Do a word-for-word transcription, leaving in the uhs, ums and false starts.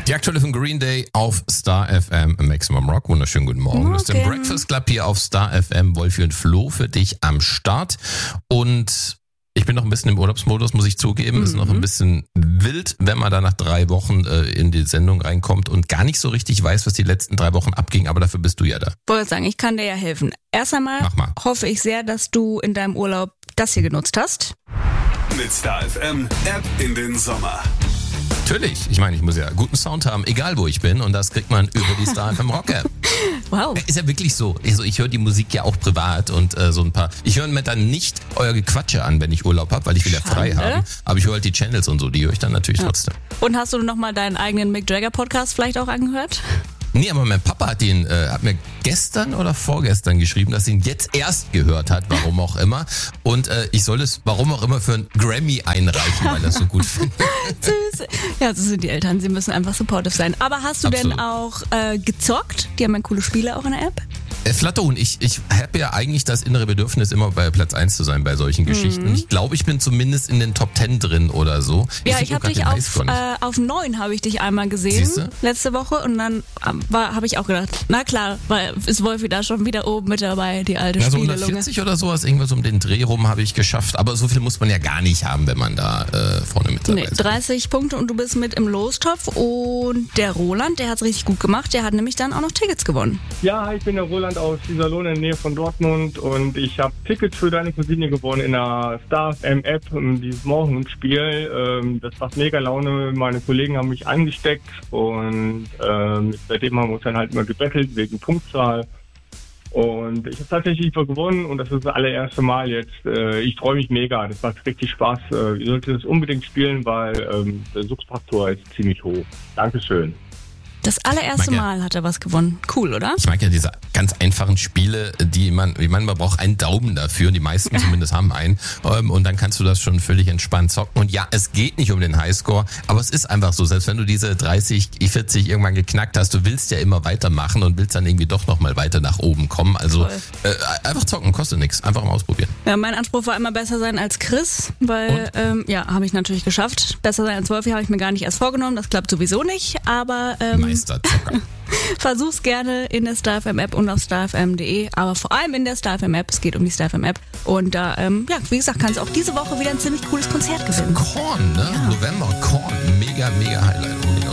Die aktuelle von Green Day auf Star F M Maximum Rock. Wunderschönen guten Morgen. Morgen. Das ist der Breakfast Club hier auf Star F M. Wolfi und Flo für dich am Start. Und ich bin noch ein bisschen im Urlaubsmodus, muss ich zugeben. Mhm. Ist noch ein bisschen wild, wenn man da nach drei Wochen äh, in die Sendung reinkommt und gar nicht so richtig weiß, was die letzten drei Wochen abging. Aber dafür bist du ja da. Ich wollte sagen, ich kann dir ja helfen. Erst einmal hoffe ich sehr, dass du in deinem Urlaub das hier genutzt hast. Mit Star F M App in den Sommer. Natürlich. Ich meine, ich muss ja guten Sound haben, egal wo ich bin. Und das kriegt man über die Star F M Rock App. Wow. Ist ja wirklich so. Also ich höre die Musik ja auch privat und äh, so ein paar. Ich höre mir dann nicht euer Gequatsche an, wenn ich Urlaub habe, weil ich will ja frei haben. Aber ich höre halt die Channels und so, die höre ich dann natürlich ja. trotzdem. Und hast du nochmal deinen eigenen Mick Jagger Podcast vielleicht auch angehört? Nee, aber mein Papa hat ihn, äh, hat mir gestern oder vorgestern geschrieben, dass er ihn jetzt erst gehört hat, warum auch immer. Und äh, ich soll es, warum auch immer, für einen Grammy einreichen, weil er es so gut findet. Süß. Ja, so sind die Eltern. Sie müssen einfach supportive sein. Aber hast du Absolut. denn auch äh, gezockt? Die haben ja coole Spiele auch in der App. Äh, Flatterhuhn, ich, ich habe ja eigentlich das innere Bedürfnis, immer bei Platz eins zu sein bei solchen mhm. Geschichten. Ich glaube, ich bin zumindest in den Top zehn drin oder so. Ich ja, ich habe dich auf, äh, auf neun habe ich dich einmal gesehen, Siehste? letzte Woche. Und dann war habe ich auch gedacht, na klar, weil ist Wolfi da schon wieder oben mit dabei, die alte ja, so Spielelunge. hundertvierzig oder sowas, irgendwas um den Dreh rum habe ich geschafft. Aber so viel muss man ja gar nicht haben, wenn man da äh, vorne mit dabei nee, ist. dreißig Punkte und du bist mit im Lostopf. Und der Roland, der hat es richtig gut gemacht. Der hat nämlich dann auch noch Tickets gewonnen. Ja, ich bin der Roland aus Iserlohn in der Nähe von Dortmund und ich habe Tickets für deine Cousine gewonnen in der Star F M App, dieses Morgenspiel. Das macht mega Laune. Meine Kollegen haben mich angesteckt und ähm, seitdem haben wir uns dann halt immer gebettelt wegen Punktzahl. Und ich habe tatsächlich gewonnen und das ist das allererste Mal jetzt. Ich freue mich mega, das macht richtig Spaß. Ihr solltet es unbedingt spielen, weil ähm, der Suchtfaktor ist ziemlich hoch. Dankeschön. Das allererste ja, Mal hat er was gewonnen. Cool, oder? Ich mag ja diese ganz einfachen Spiele, die man, ich meine, man braucht einen Daumen dafür, die meisten zumindest haben einen, und dann kannst du das schon völlig entspannt zocken. Und ja, es geht nicht um den Highscore, aber es ist einfach so, selbst wenn du diese dreißig, vierzig irgendwann geknackt hast, du willst ja immer weitermachen und willst dann irgendwie doch nochmal weiter nach oben kommen. Also äh, einfach zocken, kostet nichts, einfach mal ausprobieren. Ja, mein Anspruch war immer besser sein als Chris, weil, ähm, ja, habe ich natürlich geschafft. Besser sein als Wolfi habe ich mir gar nicht erst vorgenommen, das klappt sowieso nicht, aber ähm, Meisterzocker. Versuch's gerne in der Star F M App und auf star f m punkt d e, aber vor allem in der Star F M App. Es geht um die Star F M App. Und da, ähm, ja, wie gesagt, kannst du auch diese Woche wieder ein ziemlich cooles Konzert gewinnen. Korn, ne? Ja. November, Korn. Mega, mega Highlight.